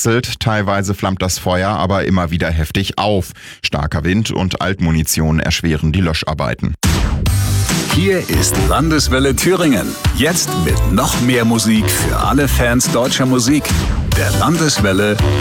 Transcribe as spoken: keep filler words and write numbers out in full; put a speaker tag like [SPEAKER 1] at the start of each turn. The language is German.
[SPEAKER 1] gewechselt. Teilweise flammt das Feuer aber immer wieder heftig auf. Starker Wind und Altmunition erschweren die Löscharbeiten.
[SPEAKER 2] Hier ist Landeswelle Thüringen. Jetzt mit noch mehr Musik für alle Fans deutscher Musik. Der Landeswelle